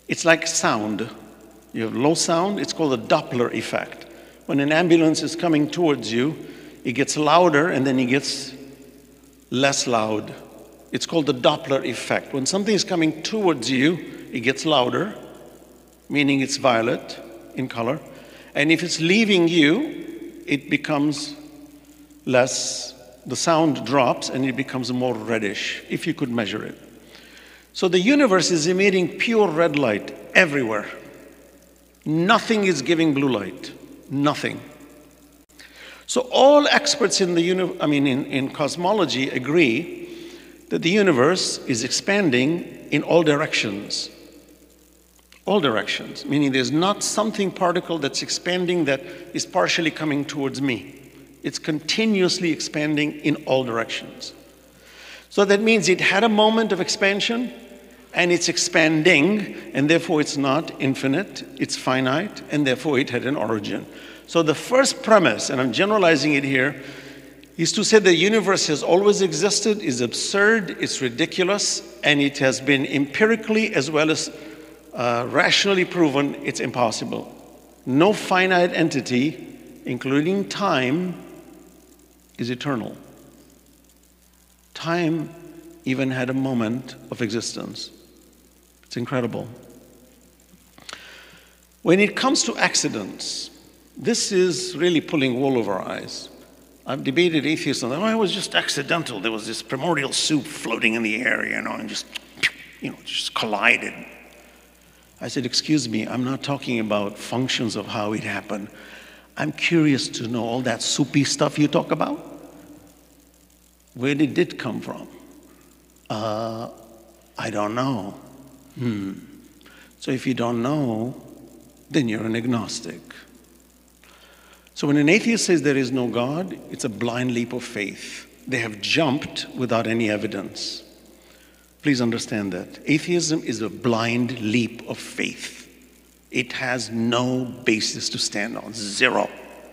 It's like sound. You have low sound, it's called the Doppler effect. When an ambulance is coming towards you, it gets louder and then it gets less loud. It's called the Doppler effect. When something is coming towards you, it gets louder, meaning it's violet in color. And if it's leaving you, it becomes less, the sound drops and it becomes more reddish, if you could measure it. So the universe is emitting pure red light everywhere. Nothing is giving blue light, nothing. So all experts in in cosmology agree that the universe is expanding in all directions. All directions, meaning there's not something particle that's expanding that is partially coming towards me. It's continuously expanding in all directions. So that means it had a moment of expansion, and it's expanding, and therefore it's not infinite, it's finite, and therefore it had an origin. So the first premise, and I'm generalizing it here, is to say the universe has always existed, is absurd, it's ridiculous, and it has been empirically as well as rationally proven it's impossible. No finite entity, including time, is eternal. Time even had a moment of existence. It's incredible. When it comes to accidents, this is really pulling wool over our eyes. I've debated atheists on that. Oh, it was just accidental. There was this primordial soup floating in the air, and just collided. I said, excuse me, I'm not talking about functions of how it happened. I'm curious to know all that soupy stuff you talk about. Where did it come from? I don't know. So if you don't know, then you're an agnostic. So when an atheist says there is no God, it's a blind leap of faith. They have jumped without any evidence. Please understand that. Atheism is a blind leap of faith. It has no basis to stand on, zero.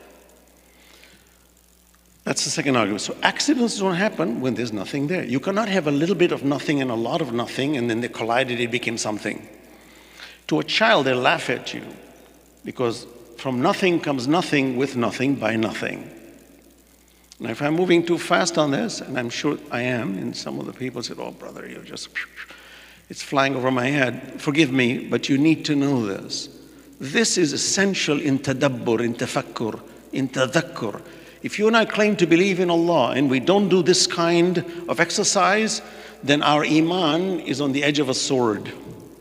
That's the second argument. So accidents don't happen when there's nothing there. You cannot have a little bit of nothing and a lot of nothing, and then they collided, it became something. To a child, they laugh at you because from nothing comes nothing with nothing by nothing. Now, if I'm moving too fast on this, and I'm sure I am, and some of the people said, oh, brother, you're just, it's flying over my head. Forgive me, but you need to know this. This is essential in tadabbur, in tafakkur, in tadhakkur. If you and I claim to believe in Allah and we don't do this kind of exercise, then our iman is on the edge of a sword.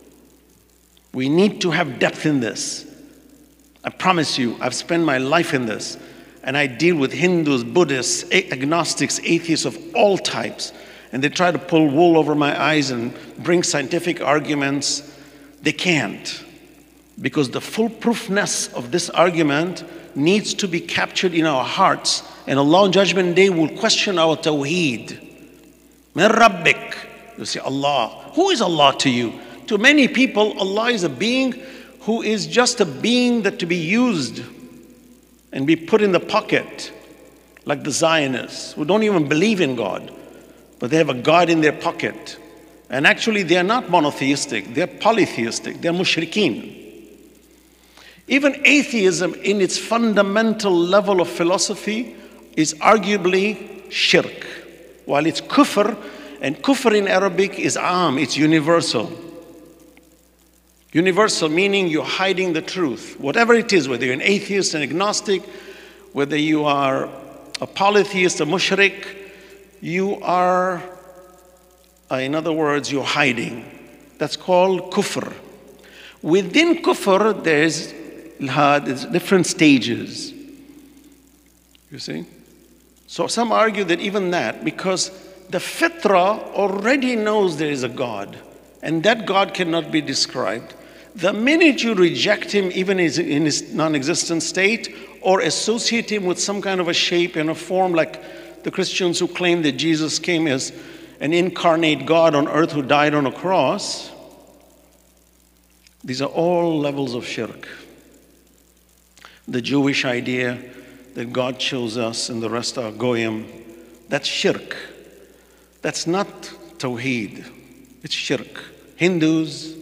We need to have depth in this. I promise you, I've spent my life in this. And I deal with Hindus, Buddhists, agnostics, atheists of all types. And they try to pull wool over my eyes and bring scientific arguments. They can't. Because the foolproofness of this argument needs to be captured in our hearts. And Allah on Judgment Day will question our tawheed. Min Rabbik. You say, Allah. Who is Allah to you? To many people, Allah is a being who is just a being that to be used and be put in the pocket, like the Zionists, who don't even believe in God, but they have a God in their pocket. And actually, they are not monotheistic, they're polytheistic, they're mushrikeen. Even atheism in its fundamental level of philosophy is arguably shirk, while it's kufr, and kufr in Arabic is it's universal. Universal meaning you're hiding the truth. Whatever it is, whether you're an atheist, an agnostic, whether you are a polytheist, a mushrik, you are, in other words, you're hiding. That's called kufr. Within kufr, there's different stages. You see? So some argue that even that, because the fitra already knows there is a God, and that God cannot be described. The minute you reject him, even in his non-existent state, or associate him with some kind of a shape and a form, like the Christians who claim that Jesus came as an incarnate God on earth who died on a cross, these are all levels of shirk. The Jewish idea that God chose us and the rest are goyim, that's shirk. That's not tawheed, it's shirk. Hindus,